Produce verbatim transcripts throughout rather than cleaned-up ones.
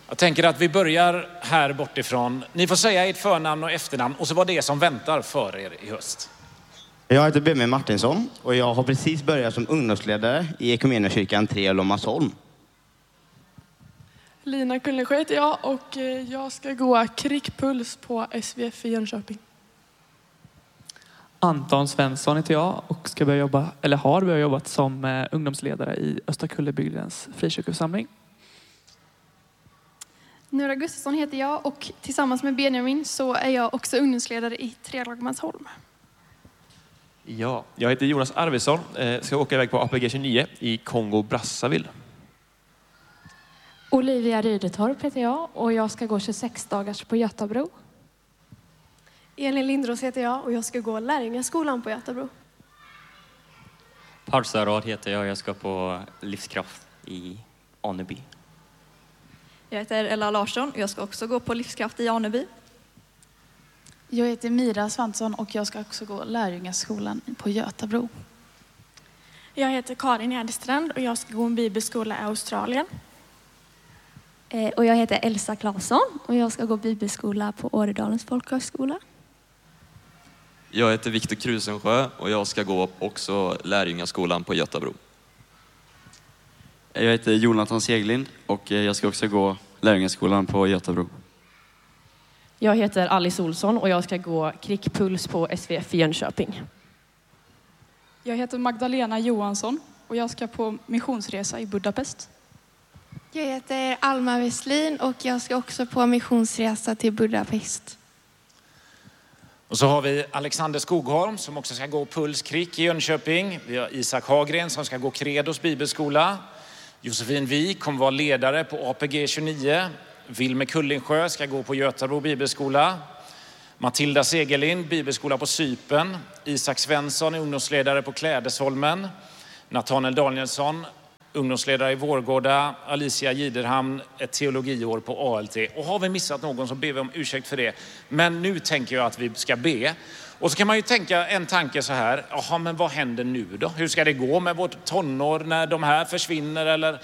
Jag tänker att vi börjar här bortifrån. Ni får säga ert förnamn och efternamn och så var det som väntar för er i höst. Jag heter Benjamin Martinsson och jag har precis börjat som ungdomsledare i Equmeniakyrkan tre Lommarsholm. Lina Kullensjö heter jag och jag ska gå krigpuls på S V F i Jönköping. Anton Svensson heter jag och ska börja jobba, eller har börjat jobba som ungdomsledare i Östra Kullebygdens frikyrkoförsamling. Nora Gustafsson heter jag och tillsammans med Benjamin så är jag också ungdomsledare i tre Lagmansholm. Ja, jag heter Jonas Arvidsson, ska åka iväg på A P G tjugonio i Kongo-Brazzaville. Olivia Rydetorp heter jag och jag ska gå tjugosex dagars på Götabro. Elin Lindros heter jag och jag ska gå Lärjungaskolan på Götabro. Paul Sörrad heter jag och jag ska på Livskraft i Aneby. Jag heter Ella Larsson och jag ska också gå på Livskraft i Aneby. Jag heter Mira Svansson och jag ska också gå Lärjungaskolan på Götabro. Jag heter Karin Edstrand och jag ska gå en bibelskola i Australien. Och jag heter Elsa Claesson och jag ska gå bibelskola på Åredalens folkhögskola. Jag heter Viktor Krusensjö och jag ska gå också Lärjungaskolan på Götabro. Jag heter Jonathan Seglind och jag ska också gå Lärjungaskolan på Götabro. Jag heter Alice Olsson och jag ska gå krigpuls på S V F i Jönköping. Jag heter Magdalena Johansson och jag ska på missionsresa i Budapest. Jag heter Alma Westlin och jag ska också på missionsresa till Budapest. Och så har vi Alexander Skogholm som också ska gå Puls Krig i Jönköping. Vi har Isak Hagren som ska gå Credos bibelskola. Josefin Wik kommer vara ledare på A P G tjugonio. Vilme Kullingsjö ska gå på Götabro bibelskola. Matilda Segerlind, bibelskola på Cypern. Isak Svensson är ungdomsledare på Klädesholmen. Nathanael Danielsson, ungdomsledare i Vårgårda. Alicia Giderhamn, ett teologiår på A L T. Och har vi missat någon så ber vi om ursäkt för det. Men nu tänker jag att vi ska be. Och så kan man ju tänka en tanke så här. Jaha, men vad händer nu då? Hur ska det gå med vårt tonår när de här försvinner? Eller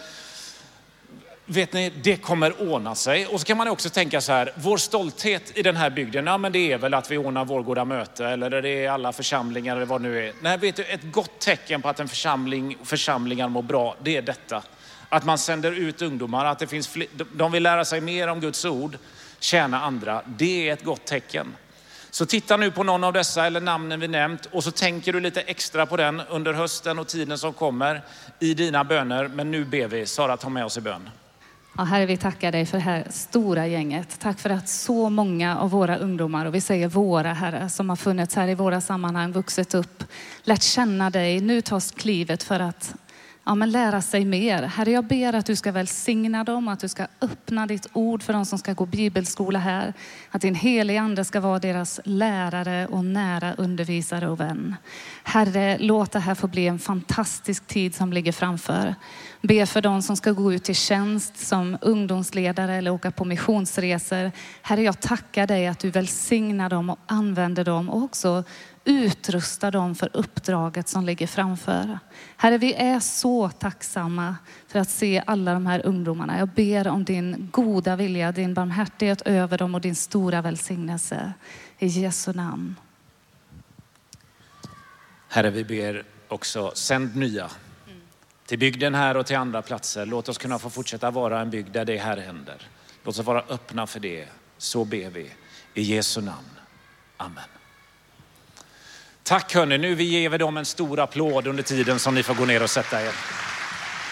vet ni, det kommer ordna sig. Och så kan man också tänka så här. Vår stolthet i den här bygden, ja men det är väl att vi ordnar Vårgårda möte. Eller det är alla församlingar eller vad det nu är. Nej, vet du, ett gott tecken på att en församling, församlingar mår bra, det är detta. Att man sänder ut ungdomar, att det finns fler, de vill lära sig mer om Guds ord, tjäna andra. Det är ett gott tecken. Så titta nu på någon av dessa eller namnen vi nämnt och så tänker du lite extra på den under hösten och tiden som kommer i dina böner. Men nu ber vi. Sara, ta med oss i bön. Ja, Herre, vi tackar dig för det här stora gänget. Tack för att så många av våra ungdomar, och vi säger våra, Herre, som har funnits här i våra sammanhang, vuxit upp, lärt känna dig, nu tas klivet för att ja, men lära sig mer. Herre, jag ber att du ska välsigna dem, att du ska öppna ditt ord för de som ska gå bibelskola här. Att din heliga ande ska vara deras lärare och nära undervisare och vän. Herre, låt det här få bli en fantastisk tid som ligger framför. Be för de som ska gå ut till tjänst som ungdomsledare eller åka på missionsresor. Herre, jag tackar dig att du välsignar dem och använder dem och också utrusta dem för uppdraget som ligger framför. Herre, vi är så tacksamma för att se alla de här ungdomarna. Jag ber om din goda vilja, din barmhärtighet över dem och din stora välsignelse. I Jesu namn. Herre, vi ber också, sänd nya till bygden här och till andra platser. Låt oss kunna få fortsätta vara en bygd där det här händer. Låt oss vara öppna för det. Så ber vi. I Jesu namn. Amen. Tack hörni, nu vi ger vi dem en stor applåd under tiden som ni får gå ner och sätta er.